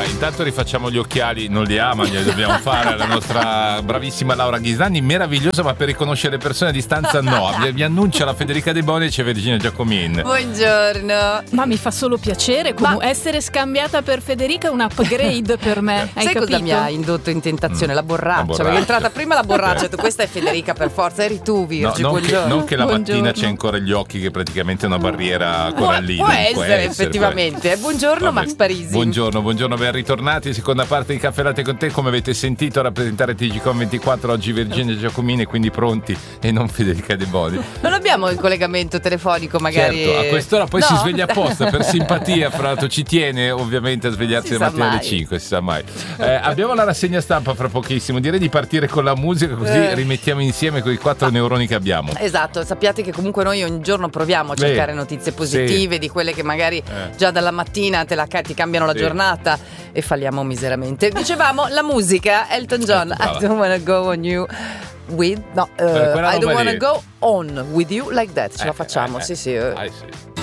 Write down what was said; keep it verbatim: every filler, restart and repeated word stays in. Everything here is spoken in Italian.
intanto rifacciamo gli occhiali, non li ha ma li dobbiamo fare alla nostra bravissima Laura Ghisani, meravigliosa, ma per riconoscere le persone a distanza no. Vi, vi annuncia la Federica De Bonis e Virginia Giacomin. Buongiorno. Ma mi fa solo piacere, com- ma... essere scambiata per Federica è un upgrade per me. Hai Sai capito? cosa mi ha indotto in tentazione? La borraccia, La borraccia. perché è entrata prima la borraccia, tu questa è Federica per forza, eri tu Virgi, No, non, che, buongiorno. non che la Buongiorno. mattina c'è ancora gli occhi, che praticamente è una barriera Può, corallina. può essere effettivamente. può- Buongiorno Vabbè. Max Parisi. Buongiorno, buongiorno, ben ritornati. Seconda parte di Caffè Latte con te. Come avete sentito, a rappresentare T G Com ventiquattro oggi Virginia Giacomini, quindi pronti, e non Federica De Bonis. Non abbiamo il collegamento telefonico magari? Certo, a quest'ora poi No? si sveglia apposta per simpatia, fra l'altro ci tiene ovviamente a svegliarsi Si la sa mattina alle mai. cinque, si sa mai. Eh, abbiamo la rassegna stampa fra pochissimo, direi di partire con la musica così Eh. rimettiamo insieme quei quattro neuroni che abbiamo. Esatto, sappiate che comunque noi ogni giorno proviamo a cercare Beh, notizie positive, sì. di quelle che magari Eh. già dalla mattina te la, ti cambiano la Sì. giornata, e falliamo miseramente. Dicevamo la musica, Elton John, Ecco, brava. I don't wanna go on you with no, uh, Eh, quella I don't roba wanna lì. go on with you like that. Ce Eh, la facciamo, eh, sì eh. sì. eh. Ah, sì.